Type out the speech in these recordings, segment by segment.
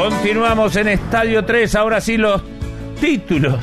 Continuamos en Estadio 3, ahora sí los títulos.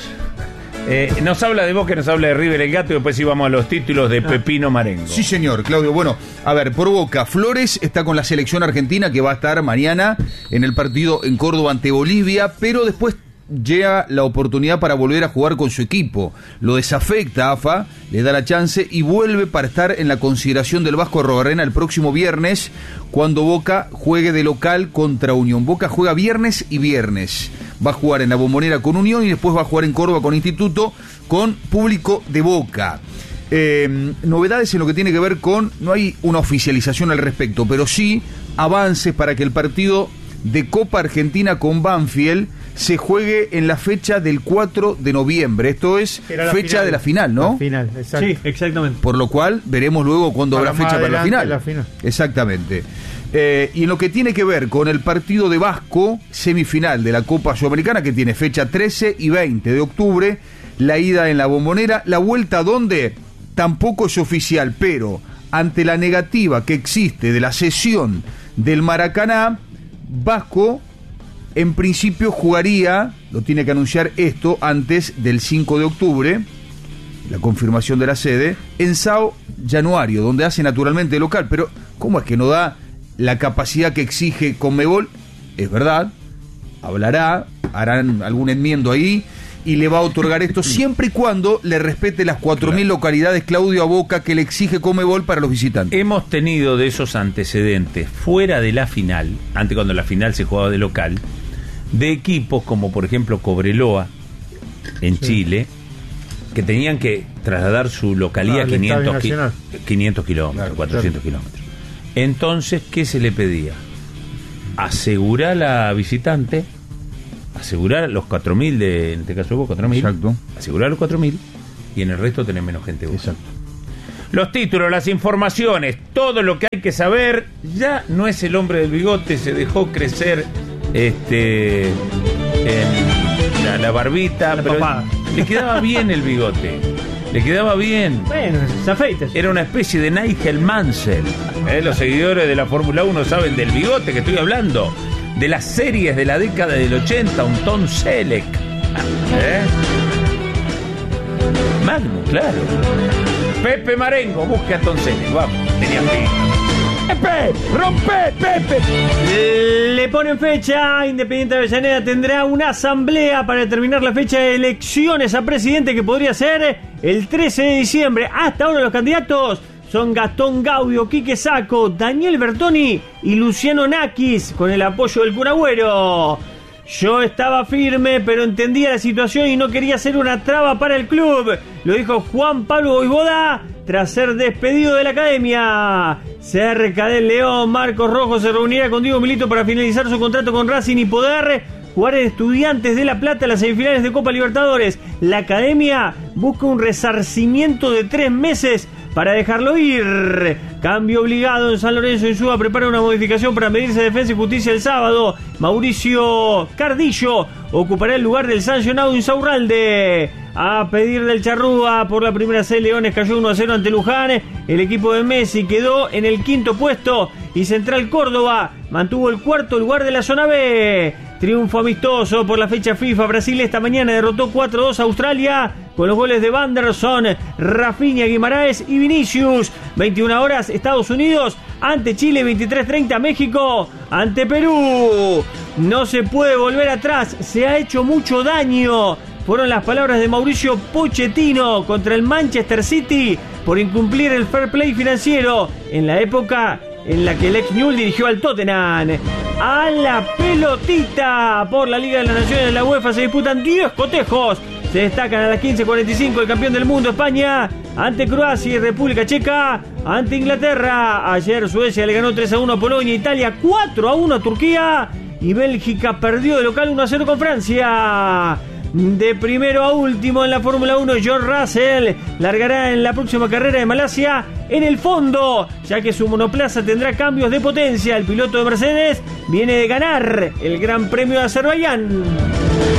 Nos habla de Boca, nos habla de River el Gato, y después íbamos a los títulos de Pepino Marengo. Sí, señor, Claudio. Bueno, a ver, por Boca, Flores está con la selección argentina que va a estar mañana en el partido en Córdoba ante Bolivia, pero después llega la oportunidad para volver a jugar con su equipo. Lo desafecta AFA, le da la chance y vuelve para estar en la consideración del Vasco Arrobarrena el próximo viernes, cuando Boca juegue de local contra Unión. Boca juega viernes y viernes. Va a jugar en la Bombonera con Unión y después va a jugar en Córdoba con Instituto, con público de Boca. Novedades en lo que tiene que ver con, no hay una oficialización al respecto, pero sí avances para que el partido de Copa Argentina con Banfield se juegue en la fecha del 4 de noviembre. Esto es fecha final de la final, ¿no? La final, exacto. Sí, exactamente. Por lo cual veremos luego cuándo habrá fecha para la final. Exactamente. Y en lo que tiene que ver con el partido de Vasco, semifinal de la Copa Sudamericana, que tiene fecha 13 y 20 de octubre, la ida en la Bombonera, la vuelta donde tampoco es oficial, pero ante la negativa que existe de la cesión del Maracaná, Vasco en principio jugaría, lo tiene que anunciar esto, antes del 5 de octubre, la confirmación de la sede, en Sao Januario, donde hace naturalmente local. Pero ¿cómo es que no da la capacidad que exige Conmebol? Es verdad, hablará, harán algún enmiendo ahí y le va a otorgar esto siempre y cuando le respete las 4.000 localidades, Claudio, a Boca que le exige Conmebol para los visitantes. Hemos tenido de esos antecedentes fuera de la final, antes cuando la final se jugaba de local, de equipos como por ejemplo Cobreloa en Chile, que tenían que trasladar su localía a 500 kilómetros, 400 kilómetros. Entonces, ¿qué se le pedía? Asegurar a la visitante, asegurar los 4.000 de, en este caso vos, 4.000. Exacto. Asegurar los 4.000 y en el resto tener menos gente vos. Exacto. Los títulos, las informaciones, todo lo que hay que saber. Ya no es el hombre del bigote, se dejó crecer en la barbita, pero le quedaba bien el bigote. Le quedaba bien. Bueno, se afeita. Era una especie de Nigel Mansell. Los seguidores de la Fórmula 1 saben del bigote que estoy hablando. De las series de la década del 80, un Tom Selleck. Magnum, claro. Pepe Marengo, busque a Tom Selleck, vamos. Tenía pinta. ¡Pepe! ¡Rompe, Pepe! Le ponen fecha. Independiente Avellaneda tendrá una asamblea para determinar la fecha de elecciones a presidente, que podría ser el 13 de diciembre. Hasta ahora los candidatos son Gastón Gaudio, Quique Sacco, Daniel Bertoni y Luciano Nakis, con el apoyo del Kun Agüero. Yo estaba firme, pero entendía la situación y no quería ser una traba para el club, lo dijo Juan Pablo Voivoda tras ser despedido de la academia. CRK del León, Marcos Rojo, se reunirá con Diego Milito para finalizar su contrato con Racing y poder jugar en Estudiantes de La Plata en las semifinales de Copa Libertadores. La academia busca un resarcimiento de 3 meses para dejarlo ir. Cambio obligado en San Lorenzo. Insúa prepara una modificación para medirse Defensa y Justicia el sábado. Mauricio Cardillo ocupará el lugar del sancionado Insaurralde. A pedir del Charrúa por la primera C, Leones cayó 1-0 ante Luján. El equipo de Messi quedó en el 5º puesto y Central Córdoba mantuvo el 4º lugar de la zona B. Triunfo amistoso por la fecha FIFA. Brasil esta mañana derrotó 4-2 a Australia con los goles de Vanderson, Rafinha, Guimaraes y Vinicius. 21 horas Estados Unidos ante Chile, 23:30 México ante Perú. No se puede volver atrás, se ha hecho mucho daño. Fueron las palabras de Mauricio Pochettino contra el Manchester City por incumplir el fair play financiero en la época en la que el ex Newell dirigió al Tottenham. A la pelotita por la Liga de las Naciones de la UEFA se disputan 10 cotejos. Se destacan a las 15:45 el campeón del mundo España ante Croacia y República Checa ante Inglaterra. Ayer Suecia le ganó 3-1 a Polonia, Italia 4-1 a Turquía y Bélgica perdió de local 1-0 con Francia. De primero a último en la Fórmula 1, George Russell largará en la próxima carrera de Malasia en el fondo, ya que su monoplaza tendrá cambios de potencia. El piloto de Mercedes viene de ganar el Gran Premio de Azerbaiyán.